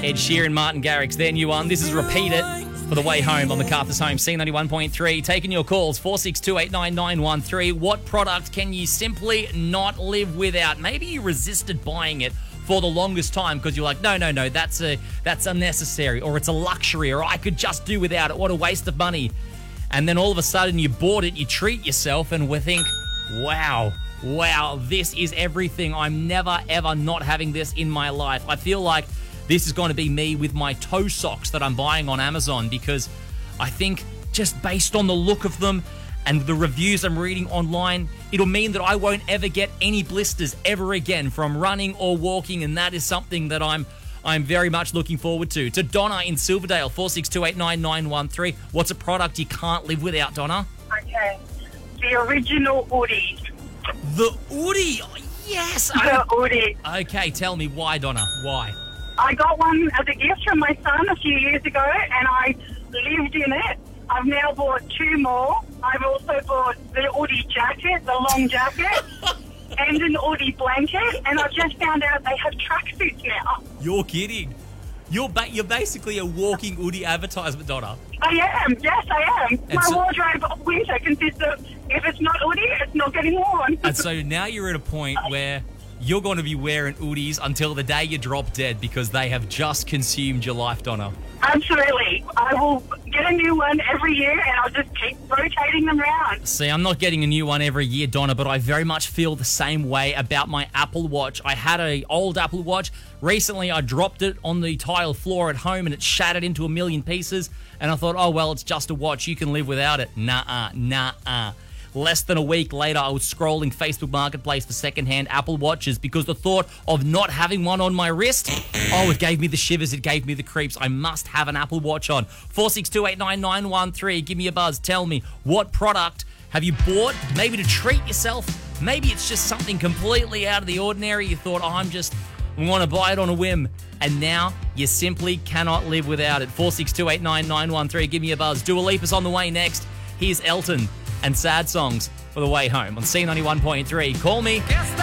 Ed Sheeran, Martin Garrix, their new one. This is Repeat It for the way home on MacArthur's Home, C91.3. Taking your calls, 462899113. What product can you simply not live without? Maybe you resisted buying it for the longest time because you're like, no, that's unnecessary, or it's a luxury, or I could just do without it. What a waste of money. And then all of a sudden you bought it, you treat yourself, and we think, wow, this is everything. I'm never, ever not having this in my life. I feel like this is going to be me with my toe socks that I'm buying on Amazon, because I think just based on the look of them and the reviews I'm reading online, it'll mean that I won't ever get any blisters ever again from running or walking, and that is something that I'm very much looking forward to. To Donna in Silverdale, 462899113. What's a product you can't live without, Donna? Okay. The original Oodie. The Oodie. Yes. The Oodie. Okay, tell me why, Donna. Why? I got one as a gift from my son a few years ago, and I lived in it. I've now bought two more. I've also bought the Oodie jacket, the long jacket, and an Oodie blanket, and I've just found out they have tracksuits now. You're kidding. You're basically a walking Oodie advertisement, Donna. I am. Yes, I am. And My so- wardrobe of winter consists of, if it's not Oodie, it's not getting worn. And so now you're at a point where you're going to be wearing Oodies until the day you drop dead, because they have just consumed your life, Donna. Absolutely. I will get a new one every year, and I'll just keep rotating them around. See, I'm not getting a new one every year, Donna, but I very much feel the same way about my Apple Watch. I had an old Apple Watch. Recently, I dropped it on the tile floor at home, and it shattered into a million pieces. And I thought, oh, well, it's just a watch. You can live without it. Nah. Less than a week later, I was scrolling Facebook Marketplace for secondhand Apple Watches, because the thought of not having one on my wrist, it gave me the shivers, it gave me the creeps. I must have an Apple Watch on. 462899113, give me a buzz. Tell me, what product have you bought, maybe to treat yourself? Maybe it's just something completely out of the ordinary. You thought, I want to buy it on a whim, and now you simply cannot live without it. 462899113, give me a buzz. Dua Lipa's on the way next. Here's Elton and Sad Songs for the way home on C91.3. Call me.